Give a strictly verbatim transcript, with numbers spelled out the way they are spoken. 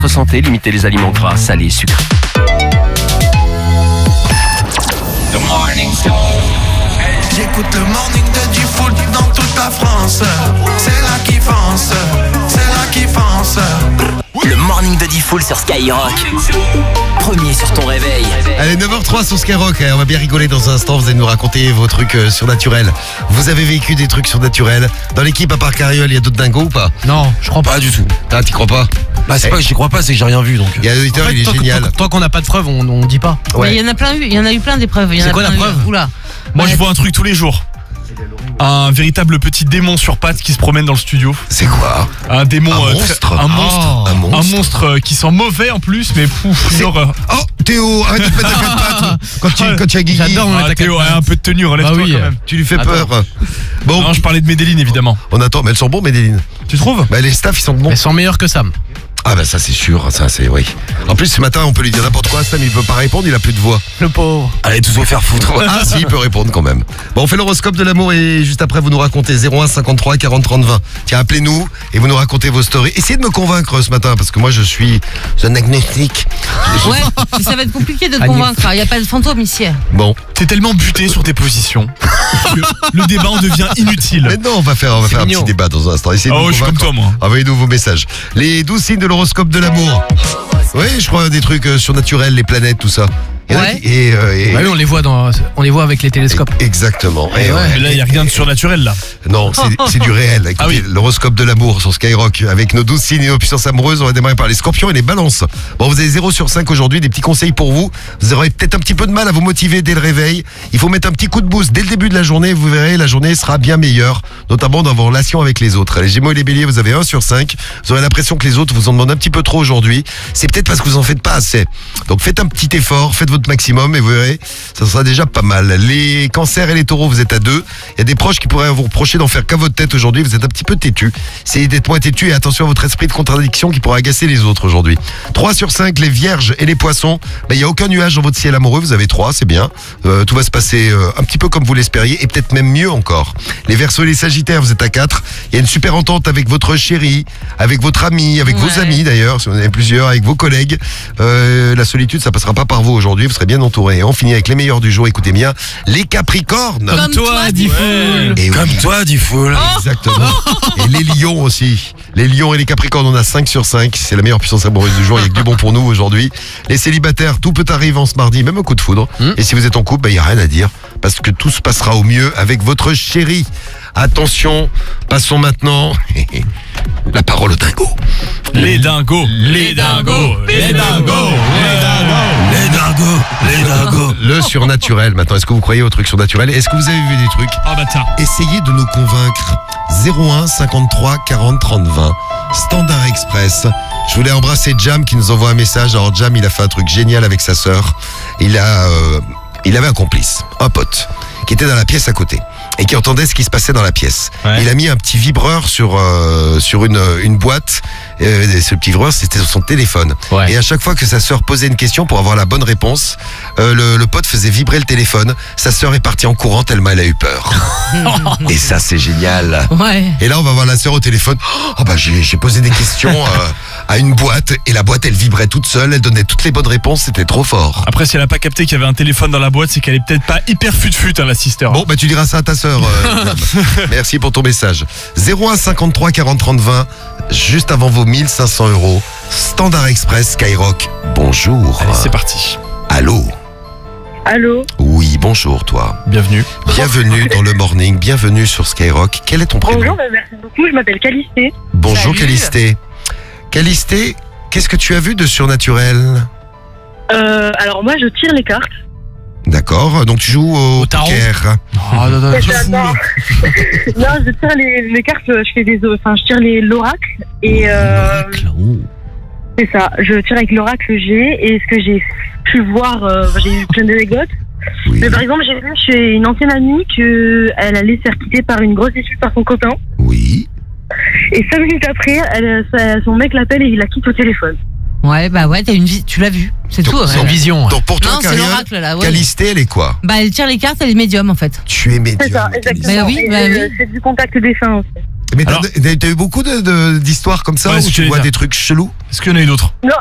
Santé, limitez les aliments gras, salés, sucrés. The Morning Show. J'écoute le morning de du foot dans toute la France. C'est là qui fonce, c'est là qui fonce. Le morning de Diffoul sur Skyrock. Premier sur ton réveil. Allez, neuf heures trois sur Skyrock. On va bien rigoler dans un instant. Vous allez nous raconter vos trucs euh, surnaturels. Vous avez vécu des trucs surnaturels dans l'équipe à part Cariole? Il y a d'autres dingos ou pas? Non, je crois pas. Pas du tout. Ah, t'y crois pas? Bah c'est Eh. pas que j'y crois pas, c'est que j'ai rien vu donc. Il y a l'auditeur, En fait, il est tant que- génial. tant que- Tant qu'on n'a pas de preuves, on, on dit pas. Ouais. Mais il y en a plein eu, il y en a eu plein d'épreuves. Il y en C'est a quoi la plein eu. preuve? Oula. Moi, Ouais. je vois un truc tous les jours. Un véritable petit démon sur pattes qui se promène dans le studio. C'est quoi? Un démon. Un euh, monstre. très- un monstre. Oh. Un monstre. Un monstre euh, qui sent mauvais en plus, mais pouf, une C'est- horreur. Oh, Théo, arrête de te mettre à quatre pattes. Quand tu, quand tu as Guigui, J'adore me mettre Ah, à Théo, quatre ouais, un peu de tenue, relève-toi Bah oui. quand même. tu lui fais Attends. peur. Bon, Non, je parlais de Medellin évidemment. on attend. Mais elles sont bons, Medellin. Tu trouves? Bah, les staffs, ils sont bons. Elles sont meilleures que Sam. Ah, bah, ça, c'est sûr. Ça, c'est, oui. En plus, ce matin, on peut lui dire n'importe quoi. Sam, il peut pas répondre. Il a plus de voix. Le pauvre. Allez, tous vous faire foutre. Ah, si, il peut répondre quand même. Bon, on fait l'horoscope de l'amour et juste après, vous nous racontez zéro un cinquante-trois quarante trente vingt. Tiens, appelez-nous et vous nous racontez vos stories. Essayez de me convaincre ce matin parce que moi, je suis un agnostique. Ouais, mais ça va être compliqué de te Agnès. convaincre. Il n'y a pas de fantôme ici. Bon. T'es tellement buté sur tes positions que le débat en devient inutile. Mais non, on va faire, on va C'est faire un mignon. petit débat dans un instant. Essayez de Oh, nous je suis comme convaincre. toi, moi. Envoyez-nous vos messages. Les douze signes de l'horoscope de l'amour. Oui, je crois des trucs euh, surnaturels, les planètes, tout ça. Il y en a Ouais. qui- Et, euh, et- Bah oui, on les voit dans, on les voit avec les télescopes. Exactement. Et ouais. ouais. Mais là, il n'y a rien de surnaturel là. Non, c'est c'est du réel. Écoutez, Ah oui. l'horoscope de l'amour sur Skyrock avec nos douze signes et nos puissances amoureuses. On va démarrer par les scorpions et les balances. Bon, vous avez zéro sur cinq aujourd'hui. Des petits conseils pour vous. Vous aurez peut-être un petit peu de mal à vous motiver dès le réveil. Il faut mettre un petit coup de boost dès le début de la journée. Vous verrez, la journée sera bien meilleure, notamment dans vos relations avec les autres. Les gémeaux et les béliers, vous avez un sur cinq. Vous aurez l'impression que les autres vous en demandent un petit peu trop aujourd'hui. C'est peut-être parce que vous en faites pas assez. Donc faites un petit effort, faites votre maximum et vous verrez, ça sera déjà pas mal. Les cancers et les taureaux, vous êtes à deux. Il y a des proches qui pourraient vous reprocher d'en faire qu'à votre tête aujourd'hui. Vous êtes un petit peu têtu. Essayez d'être moins têtu et attention à votre esprit de contradiction qui pourrait agacer les autres aujourd'hui. trois sur cinq, les vierges et les poissons. Ben, il n'y a aucun nuage dans votre ciel amoureux. Vous avez trois, c'est bien. Euh, tout va se passer euh, un petit peu comme vous l'espériez et peut-être même mieux encore. Les verseaux et les sagittaires, vous êtes à quatre. Il y a une super entente avec votre chéri, avec votre ami, avec Ouais. vos amis d'ailleurs, si vous en avez plusieurs, avec vos collègues. Euh, la solitude, ça passera pas par vous aujourd'hui. Vous serez bien entouré. Et on finit avec les meilleurs du jour. Écoutez bien, les capricornes. Comme toi, Diffoul. Et oui. Comme toi, Diffoul. Exactement. Et les lions aussi. Les lions et les capricornes, on a cinq sur cinq. C'est la meilleure puissance amoureuse du jour. Il y a que du bon pour nous aujourd'hui. Les célibataires, tout peut arriver en ce mardi, même un coup de foudre. Hmm. Et si vous êtes en couple, il n'y a rien à dire. Parce que tout se passera au mieux avec votre chéri. Attention, passons maintenant la parole au dingo. Les dingos. Les dingos. Les dingos. Les dingos, les dingos. Le surnaturel maintenant. Est-ce que vous croyez au truc surnaturel? Est-ce que vous avez vu des trucs? Ah bah tiens. Essayez de nous convaincre. zéro un cinquante-trois quarante trente vingt. Standard Express. Je voulais embrasser Jam qui nous envoie un message. Alors Jam, il a fait un truc génial avec sa sœur. Il a, euh, il avait un complice, un pote, qui était dans la pièce à côté et qui entendait ce qui se passait dans la pièce. Ouais. Il a mis un petit vibreur sur euh, sur une une boîte. Euh, et ce petit vibreur, c'était sur son téléphone. Ouais. Et à chaque fois que sa sœur posait une question pour avoir la bonne réponse, euh, le, le pote faisait vibrer le téléphone. Sa sœur est partie en courant tellement elle a eu peur. Et ça, c'est génial. Ouais. Et là, on va voir la sœur au téléphone. Oh bah j'ai j'ai posé des questions euh, à une boîte et la boîte, elle vibrait toute seule. Elle donnait toutes les bonnes réponses. C'était trop fort. Après, si elle a pas capté qu'il y avait un téléphone dans la boîte, c'est qu'elle est peut-être pas hyper fut-fut, hein, la sister. Bon, bah tu diras ça à ta sœur. euh, Madame. Merci pour ton message. zéro un cinquante-trois quarante trente vingt. Juste avant vos mille cinq cents euros. Standard Express Skyrock. Bonjour. Allez, c'est parti. Allô. Allô? Oui, bonjour toi. Bienvenue. Bienvenue dans le morning. Bienvenue sur Skyrock. Quel est ton prénom? Bonjour, bah, merci beaucoup, je m'appelle Calisté. Bonjour Salut. Calisté. Calisté, qu'est-ce que tu as vu de surnaturel? Euh, alors moi je tire les cartes. D'accord, donc tu joues au, Au tarot. poker. Ah, non, non, Et je- j'adore. Non, je tire les, les cartes, je fais des, enfin je tire les l'oracle et euh, c'est ça. Je tire avec l'oracle que j'ai et ce que j'ai pu voir, euh, j'ai eu plein d'anecdotes. Oui. Mais par exemple, j'ai vu chez une ancienne amie que elle allait se faire quitter par une grosse issue par son copain. Oui. Et cinq minutes après, elle, sa- son mec l'appelle et il la quitte au téléphone. Ouais, bah ouais, t'as une vie, tu l'as vu. C'est Donc, tout. C'est ouais. une vision. Donc pour toi, Non, c'est Cariole, l'oracle là. Ouais. Calisté, elle est quoi? Bah elle tire les cartes, elle est médium en fait. Tu es médium. C'est ça, exactement. Bah oui, Et bah c'est, oui. c'est du contact défunt aussi. Mais t'as, Alors- t'as- t'as eu beaucoup de, de- d'histoires comme ça Ouais, où c'est ce que tu j'allais vois dire. des trucs chelous? Est-ce qu'il y en a eu d'autres? Non,